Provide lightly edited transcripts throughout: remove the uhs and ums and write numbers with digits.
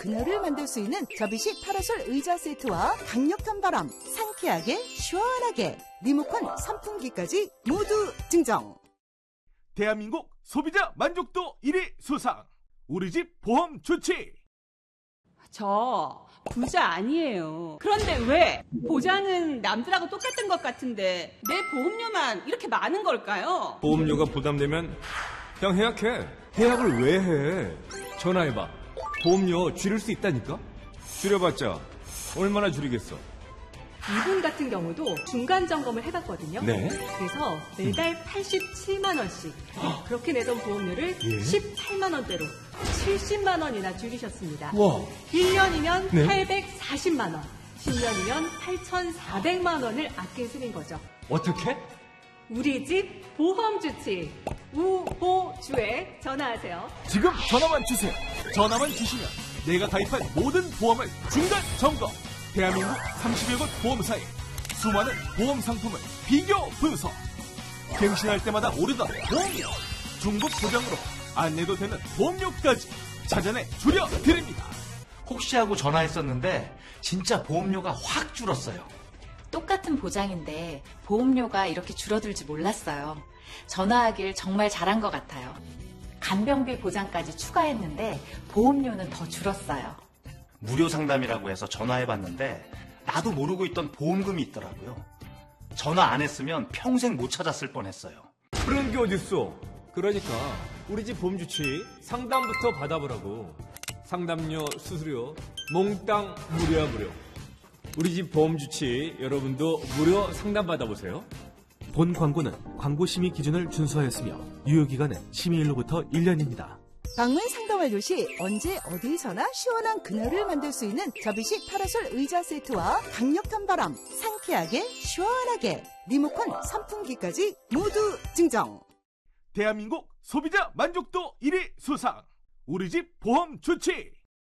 그늘을 만들 수 있는 접이식 파라솔 의자 세트와 강력한 바람, 상쾌하게 시원하게 리모컨 선풍기까지 모두 증정. 대한민국 소비자 만족도 1위 수상, 우리집 보험 좋지. 저 부자 아니에요. 그런데 왜 보장은 남들하고 똑같은 것 같은데 내 보험료만 이렇게 많은 걸까요? 보험료가 부담되면 그냥 해약해. 해약을 왜 해? 전화해봐. 보험료 줄일 수 있다니까? 줄여봤자 얼마나 줄이겠어? 이분 같은 경우도 중간 점검을 해봤거든요. 네. 그래서 매달 87만 원씩 그렇게 내던 보험료를 18만 원대로 70만 원이나 줄이셨습니다. 와. 1년이면 네? 840만 원, 10년이면 8,400만 원을 아낄 셈인 거죠. 어떻게? 우리 집 보험 주치 우보주에 전화하세요. 지금 전화만 주세요. 전화만 주시면 내가 가입한 모든 보험을 중간 점검. 대한민국 31곳 보험사에 수많은 보험 상품을 비교 분석. 갱신할 때마다 오르던 보험료, 중복 보장으로 안내도 되는 보험료까지 찾아내 줄여드립니다. 혹시 하고 전화했었는데 진짜 보험료가 확 줄었어요. 똑같은 보장인데 보험료가 이렇게 줄어들지 몰랐어요. 전화하길 정말 잘한 것 같아요. 간병비 보장까지 추가했는데 보험료는 더 줄었어요. 무료 상담이라고 해서 전화해봤는데 나도 모르고 있던 보험금이 있더라고요. 전화 안 했으면 평생 못 찾았을 뻔했어요. 그런 게 어딨어. 그러니까 우리 집 보험주치 상담부터 받아보라고. 상담료, 수수료 몽땅 무료야 무료. 우리 집 보험주치 여러분도 무료 상담 받아보세요. 본 광고는 광고심의 기준을 준수하였으며 유효기간은 심의일로부터 1년입니다. 방문 상담 완료 시 언제 어디서나 시원한 그늘을 만들 수 있는 접이식 파라솔 의자 세트와 강력한 바람, 상쾌하게 시원하게 리모컨 선풍기까지 모두 증정. 대한민국 소비자 만족도 1위 수상, 우리집 보험 좋지.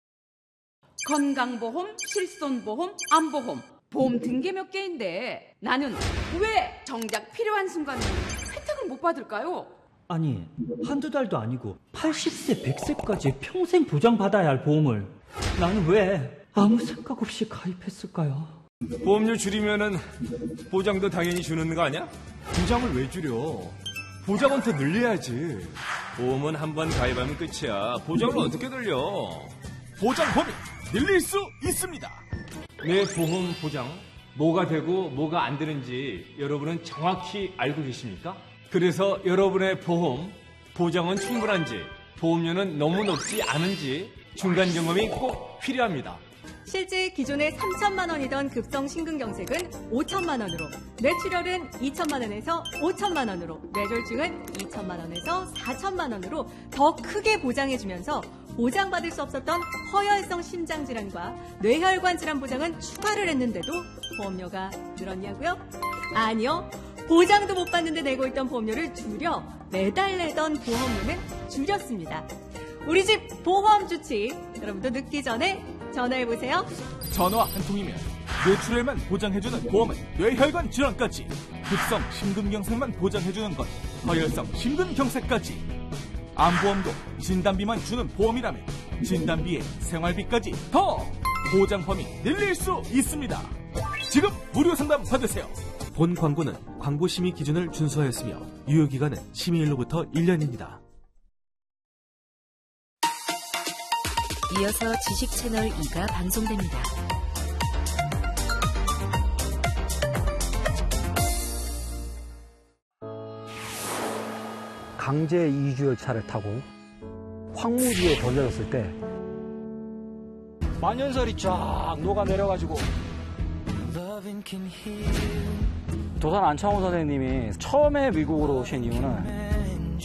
건강보험, 실손보험, 암보험, 보험 등기 몇 개인데 나는 왜 정작 필요한 순간에 혜택을 못 받을까요? 아니, 한두 달도 아니고 80세, 100세까지 평생 보장받아야 할 보험을 나는 왜 아무 생각 없이 가입했을까요? 보험료 줄이면은 보장도 당연히 주는 거 아니야? 보장을 왜 줄여? 보장은 더 늘려야지. 보험은 한 번 가입하면 끝이야. 보장을 어떻게 늘려? 보장 범위 늘릴 수 있습니다. 내 보험 보장 뭐가 되고 뭐가 안 되는지 여러분은 정확히 알고 계십니까? 그래서 여러분의 보장은 충분한지, 보험료는 너무 높지 않은지 중간 점검이 꼭 필요합니다. 실제 기존에 3천만 원이던 급성 심근경색은 5천만 원으로, 뇌출혈은 2천만 원에서 5천만 원으로, 뇌졸중은 2천만 원에서 4천만 원으로 더 크게 보장해주면서 보장받을 수 없었던 허혈성 심장질환과 뇌혈관 질환 보장은 추가를 했는데도 보험료가 늘었냐고요? 아니요. 보장도 못 받는데 내고 있던 보험료를 줄여 매달 내던 보험료는 줄였습니다. 우리 집 보험 주치, 여러분도 늦기 전에 전화해보세요. 전화 한 통이면 뇌출혈만 보장해주는 보험은 뇌혈관 질환까지, 급성 심근경색만 보장해주는 건 허혈성 심근경색까지, 암보험도 진단비만 주는 보험이라면 진단비에 생활비까지 더 보장 범위 늘릴 수 있습니다. 지금 무료 상담 받으세요. 본 광고는 광고심의 기준을 준수하였으며 유효기간은 심의일로부터 1년입니다. 이어서 지식 채널 2가 방송됩니다. 강제 이주 열차를 타고 황무지에 던져졌을 때 만연설이 쫙 녹아내려가지고 도산 안창호 선생님이 처음에 미국으로 오신 이유는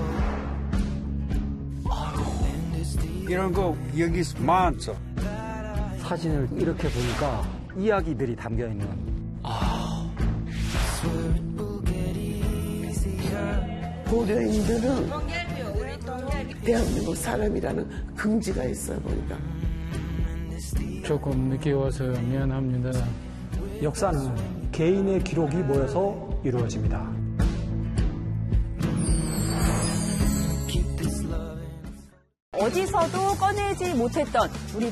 이런 거 여기 많죠. 사진을 이렇게 보니까 이야기들이 담겨있는 고려인들은 대한민국 사람이라는 긍지가 있어요, 보니까. 조금 늦게 와서 미안합니다. 역사는 개인의 기록이 모여서 이루어집니다. 어디서도 꺼내지 못했던 우리